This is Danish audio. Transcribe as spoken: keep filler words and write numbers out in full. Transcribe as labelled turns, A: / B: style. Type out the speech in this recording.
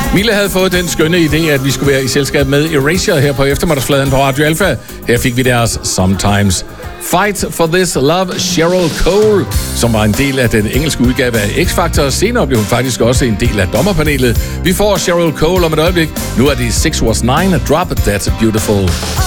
A: Mille havde fået den skønne idé, at vi skulle være i selskab med Erasure her på eftermiddagsfladen på Radio Alpha. Her fik vi deres Sometimes. Fight for This Love, Cheryl Cole, som var en del af den engelske udgave af X-Factor. Senere blev hun faktisk også en del af dommerpanelet. Vi får Cheryl Cole om et øjeblik. Nu er det six was nine, Drop It, That's Beautiful.